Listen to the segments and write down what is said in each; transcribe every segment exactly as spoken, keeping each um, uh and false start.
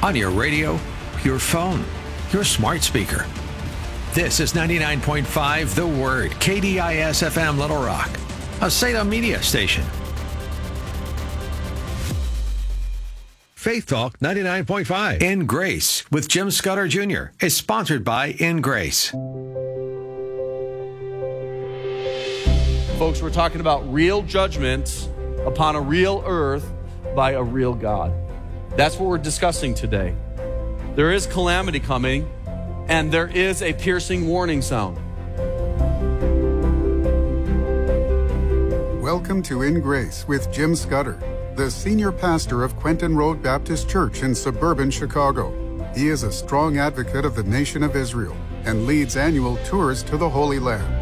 on your radio, your phone, your smart speaker. This is ninety-nine point five The Word, K D I S F M Little Rock, a Salem media station. Faith Talk ninety-nine point five In Grace with Jim Scudder Junior is sponsored by In Grace. Folks, we're talking about real judgments upon a real earth by a real God. That's what we're discussing today. There is calamity coming, and there is a piercing warning sound. Welcome to In Grace with Jim Scudder, the senior pastor of Quentin Road Baptist Church in suburban Chicago. He is a strong advocate of the nation of Israel and leads annual tours to the Holy Land.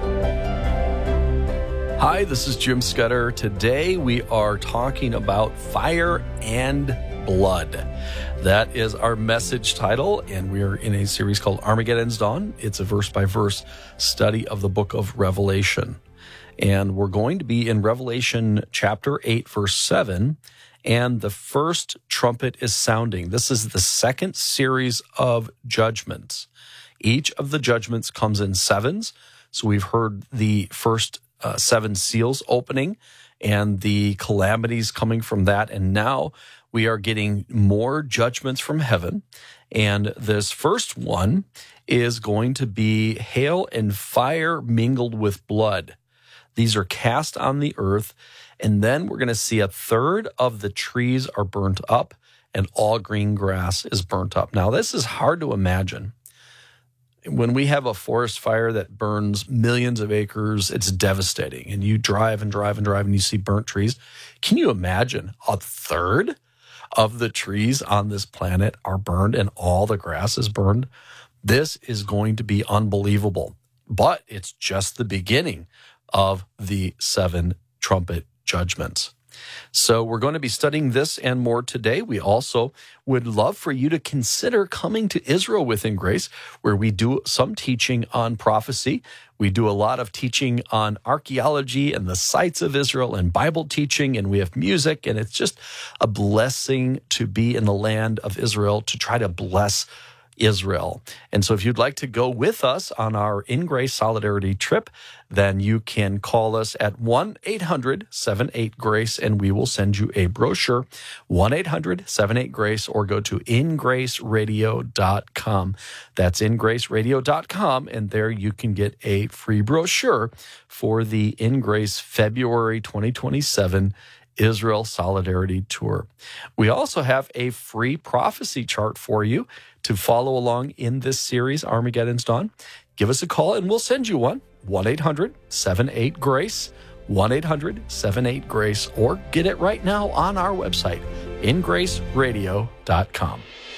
Hi, this is Jim Scudder. Today we are talking about fire and blood. That is our message title, and we are in a series called Armageddon's Dawn. It's a verse-by-verse study of the book of Revelation. And we're going to be in Revelation chapter eight, verse seven, and the first trumpet is sounding. This is the second series of judgments. Each of the judgments comes in sevens. So we've heard the first uh, seven seals opening and the calamities coming from that. And now we are getting more judgments from heaven. And this first one is going to be hail and fire mingled with blood. These are cast on the earth, and then we're going to see a third of the trees are burnt up, and all green grass is burnt up. Now, this is hard to imagine. When we have a forest fire that burns millions of acres, it's devastating, and you drive and drive and drive, and you see burnt trees. Can you imagine a third of the trees on this planet are burned, and all the grass is burned? This is going to be unbelievable, but it's just the beginning of the seven trumpet judgments. So we're going to be studying this and more today. We also would love for you to consider coming to Israel within Grace, where we do some teaching on prophecy. We do a lot of teaching on archaeology and the sites of Israel and Bible teaching, and we have music, and it's just a blessing to be in the land of Israel, to try to bless Israel. And so if you'd like to go with us on our In Grace Solidarity trip, then you can call us at one eight hundred seven eight GRACE, and we will send you a brochure, one eight hundred seven eight GRACE, or go to in grace radio dot com. That's in grace radio dot com, and there you can get a free brochure for the In Grace February twenty twenty-seven Israel Solidarity Tour. We also have a free prophecy chart for you to follow along in this series, Armageddon's Dawn. Give us a call and we'll send you one, one eight hundred seven eight GRACE, one eight hundred seven eight GRACE, or get it right now on our website, in grace radio dot com.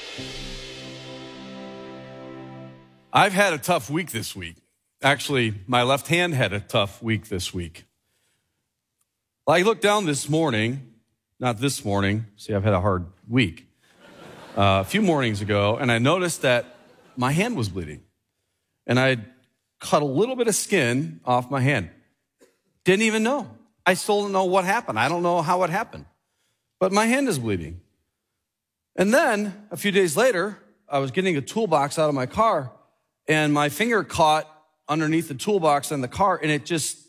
I've had a tough week this week. Actually, my left hand had a tough week this week. I looked down this morning, not this morning, see, I've had a hard week, uh, a few mornings ago, and I noticed that my hand was bleeding. And I cut a little bit of skin off my hand. Didn't even know. I still don't know what happened. I don't know how it happened. But my hand is bleeding. And then, a few days later, I was getting a toolbox out of my car, and my finger caught underneath the toolbox in the car, and it just